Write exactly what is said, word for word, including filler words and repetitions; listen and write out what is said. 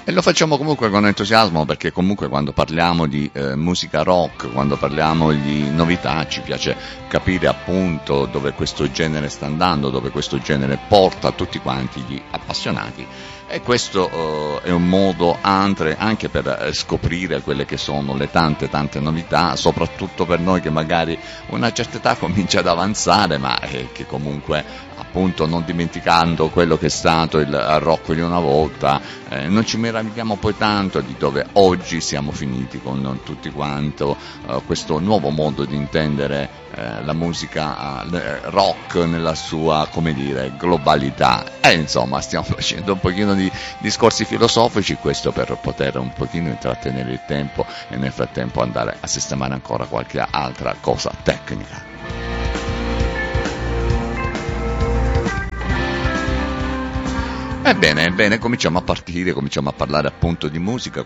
E lo facciamo comunque con entusiasmo, perché comunque quando parliamo di eh, musica rock, quando parliamo di novità, ci piace capire appunto dove questo genere sta andando, dove questo genere porta tutti quanti gli appassionati. E questo eh, è un modo anche, anche per eh, scoprire quelle che sono le tante tante novità, soprattutto per noi che magari una certa età comincia ad avanzare, ma eh, che comunque appunto non dimenticando quello che è stato il rock di una volta, eh, non ci meravigliamo poi tanto di dove oggi siamo finiti con tutti quanto eh, questo nuovo modo di intendere eh, la musica eh, rock nella sua, come dire, globalità. E insomma stiamo facendo un pochino di discorsi filosofici, questo per poter un pochino intrattenere il tempo e nel frattempo andare a sistemare ancora qualche altra cosa tecnica. Ebbene, ebbene, cominciamo a partire, cominciamo a parlare appunto di musica.